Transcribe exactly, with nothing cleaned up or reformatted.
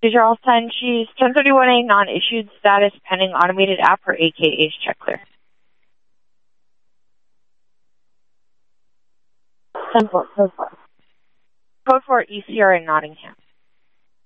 These are all signed. She's ten thirty-one A non-issued status pending automated app or A K H check clear. ten four, code four. Code for E C R in Nottingham.